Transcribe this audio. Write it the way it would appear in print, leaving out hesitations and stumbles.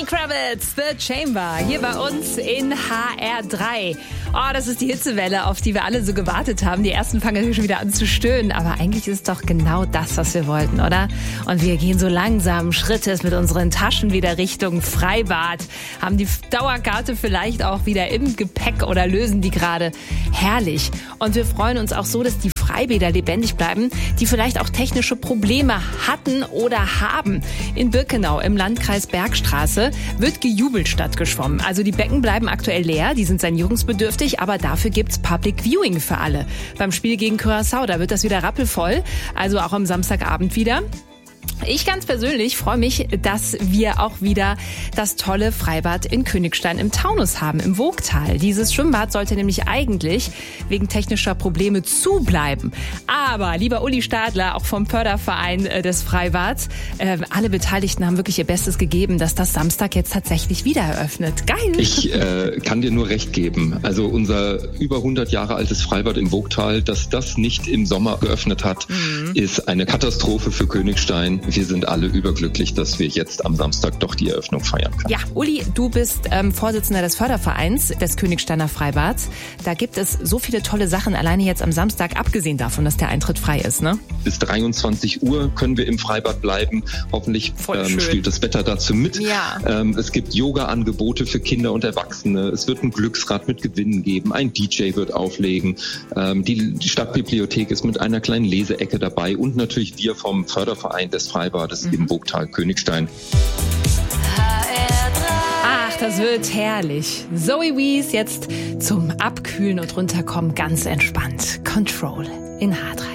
Lenny Kravitz, The Chamber, hier bei uns in HR3. Oh, das ist die Hitzewelle, auf die wir alle so gewartet haben. Die ersten fangen schon wieder an zu stöhnen. Aber eigentlich ist es doch genau das, was wir wollten, oder? Und wir gehen so langsam Schrittes mit unseren Taschen wieder Richtung Freibad. Haben die Dauerkarte vielleicht auch wieder im Gepäck oder lösen die gerade. Herrlich. Und wir freuen uns auch so, dass die Freibäder lebendig bleiben, die vielleicht auch technische Probleme hatten oder haben. In Birkenau im Landkreis Bergstraße wird gejubelt statt geschwommen. Also die Becken bleiben aktuell leer, die sind sanierungsbedürftig, aber dafür gibt's Public Viewing für alle. Beim Spiel gegen Curaçao, da wird das wieder rappelvoll, also auch am Samstagabend wieder. Ich ganz persönlich freue mich, dass wir auch wieder das tolle Freibad in Königstein im Taunus haben, im Woogtal. Dieses Schwimmbad sollte nämlich eigentlich wegen technischer Probleme zubleiben. Aber, lieber Uli Stadler, auch vom Förderverein des Freibads, alle Beteiligten haben wirklich ihr Bestes gegeben, dass das Samstag jetzt tatsächlich wieder eröffnet. Geil! Ich kann dir nur recht geben. Also unser über 100 Jahre altes Freibad im Woogtal, dass das nicht im Sommer geöffnet hat, ist eine Katastrophe für Königstein. Wir sind alle überglücklich, dass wir jetzt am Samstag doch die Eröffnung feiern können. Ja, Uli, du bist Vorsitzender des Fördervereins des Königsteiner Freibads. Da gibt es so viele tolle Sachen, alleine jetzt am Samstag, abgesehen davon, dass der Eintritt frei ist, ne? Bis 23 Uhr können wir im Freibad bleiben. Hoffentlich spielt das Wetter dazu mit. Ja. Es gibt Yoga-Angebote für Kinder und Erwachsene. Es wird ein Glücksrad mit Gewinnen geben. Ein DJ wird auflegen. Die Stadtbibliothek ist mit einer kleinen Leseecke dabei. Und natürlich wir vom Förderverein des Freibades im Woogtal Königstein. Ach, das wird herrlich. Zoe Wees jetzt zum Abkühlen und Runterkommen ganz entspannt. Control in H3.